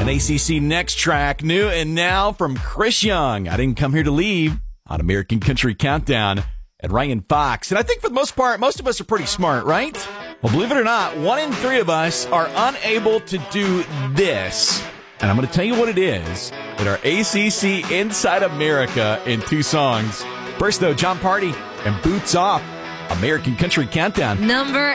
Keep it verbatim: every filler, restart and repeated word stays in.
An A C C Next track, new and now from Chris Young. I Didn't Come Here to Leave on American Country Countdown and Ryan Fox. And I think for the most part, most of us are pretty smart, right? Well, believe it or not, one in three of us are unable to do this. And I'm going to tell you what it is in our A C C Inside America in two songs. First, though, John Party and Boots Off, American Country Countdown. Number